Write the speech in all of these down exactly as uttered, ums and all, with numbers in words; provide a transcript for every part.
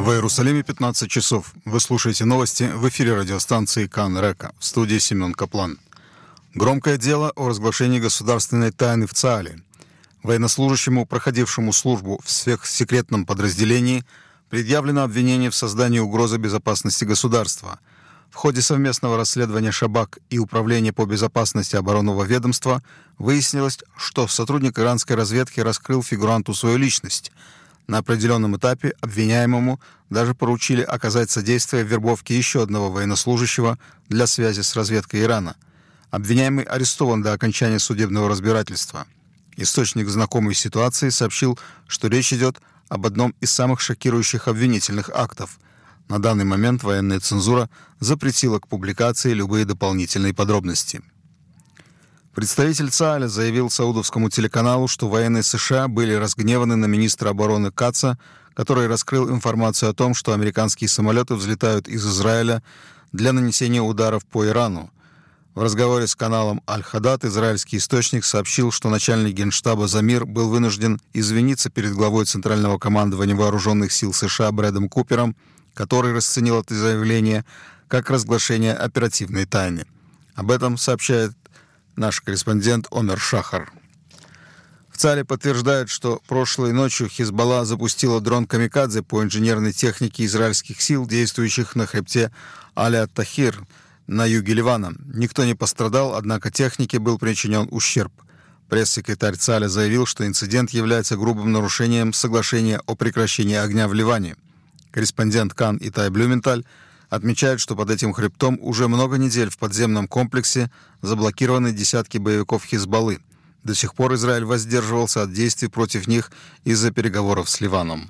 В Иерусалиме пятнадцать часов. Вы слушаете новости в эфире радиостанции Кан Река. В студии Семен Каплан. Громкое дело о разглашении государственной тайны в ЦААЛе. Военнослужащему, проходившему службу в сверхсекретном подразделении, предъявлено обвинение в создании угрозы безопасности государства. В ходе совместного расследования Шабак и Управления по безопасности оборонного ведомства выяснилось, что сотрудник иранской разведки раскрыл фигуранту свою личность. На определенном этапе обвиняемому даже поручили оказать содействие в вербовке еще одного военнослужащего для связи с разведкой Ирана. Обвиняемый арестован до окончания судебного разбирательства. Источник знакомой ситуации сообщил, что речь идет об одном из самых шокирующих обвинительных актов. На данный момент военная цензура запретила к публикации любые дополнительные подробности. Представитель ЦААЛа заявил саудовскому телеканалу, что военные США были разгневаны на министра обороны Катца, который раскрыл информацию о том, что американские самолеты взлетают из Израиля для нанесения ударов по Ирану. В разговоре с каналом Аль-Хадат израильский источник сообщил, что начальник генштаба Замир был вынужден извиниться перед главой Центрального командования вооруженных сил США Брэдом Купером, который расценил это заявление как разглашение оперативной тайны. Об этом сообщает наш корреспондент Омер Шахар. В ЦААЛе подтверждают, что прошлой ночью Хизбалла запустила дрон «Камикадзе» по инженерной технике израильских сил, действующих на хребте Аля-Тахир на юге Ливана. Никто не пострадал, однако технике был причинен ущерб. Пресс-секретарь ЦААЛа заявил, что инцидент является грубым нарушением соглашения о прекращении огня в Ливане. Корреспондент Кан Итай Блюменталь отмечает, что под этим хребтом уже много недель в подземном комплексе заблокированы десятки боевиков Хизбаллы. До сих пор Израиль воздерживался от действий против них из-за переговоров с Ливаном.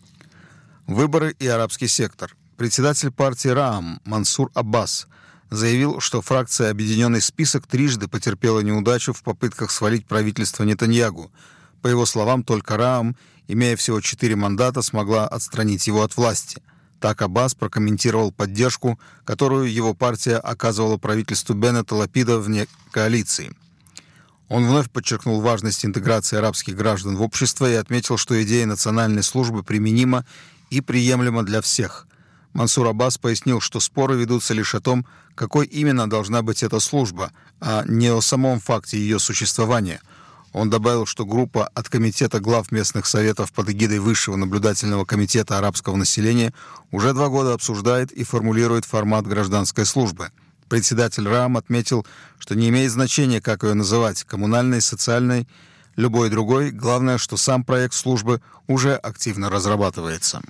Выборы и арабский сектор. Председатель партии Раам Мансур Аббас заявил, что фракция «Объединенный список» трижды потерпела неудачу в попытках свалить правительство Нетаньягу. По его словам, только Раам, имея всего четыре мандата, смогла отстранить его от власти. Так Аббас прокомментировал поддержку, которую его партия оказывала правительству Беннета Лапида вне коалиции. Он вновь подчеркнул важность интеграции арабских граждан в общество и отметил, что идея национальной службы применима и приемлема для всех. Мансур Аббас пояснил, что споры ведутся лишь о том, какой именно должна быть эта служба, а не о самом факте ее существования. Он добавил, что группа от Комитета глав местных советов под эгидой Высшего наблюдательного комитета арабского населения уже два года обсуждает и формулирует формат гражданской службы. Председатель РААМ отметил, что не имеет значения, как ее называть, коммунальной, социальной, любой другой, главное, что сам проект службы уже активно разрабатывается.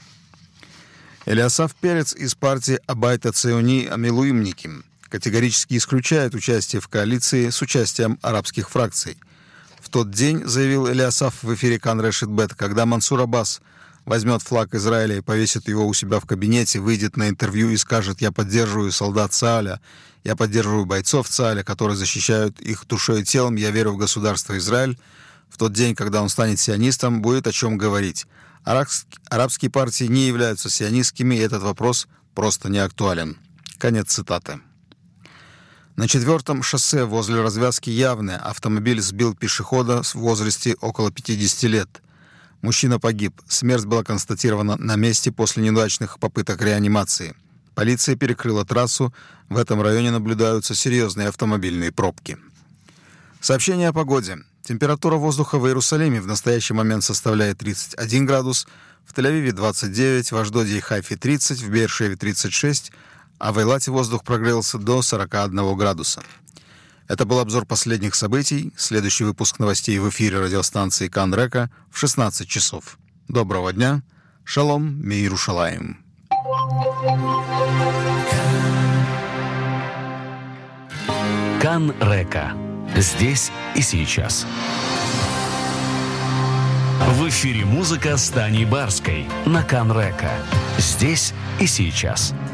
Элиасав Перец из партии Абайта Циони Амилуимники категорически исключает участие в коалиции с участием арабских фракций. В тот день, заявил Элиасав в эфире Кан Решет Бет, когда Мансур Аббас возьмет флаг Израиля и повесит его у себя в кабинете, выйдет на интервью и скажет: «Я поддерживаю солдат ЦААЛа, я поддерживаю бойцов ЦААЛа, которые защищают их душой и телом, я верю в государство Израиль». В тот день, когда он станет сионистом, будет о чем говорить. Арабские партии не являются сионистскими, и этот вопрос просто не актуален. Конец цитаты. На четвертом шоссе возле развязки Явне автомобиль сбил пешехода в возрасте около пятидесяти лет. Мужчина погиб. Смерть была констатирована на месте после неудачных попыток реанимации. Полиция перекрыла трассу. В этом районе наблюдаются серьезные автомобильные пробки. Сообщение о погоде. Температура воздуха в Иерусалиме в настоящий момент составляет тридцать один градус, в Тель-Авиве двадцать девять, в Ашдоде и Хайфе тридцать, в Беэр-Шеве тридцать шесть, а в Эйлате воздух прогрелся до сорок один градуса. Это был обзор последних событий. Следующий выпуск новостей в эфире радиостанции Кан Река в шестнадцать часов. Доброго дня. Шалом, Миерушалаим. Кан Река. Здесь и сейчас. В эфире музыка с Таней Барской на Кан Река. Здесь и сейчас.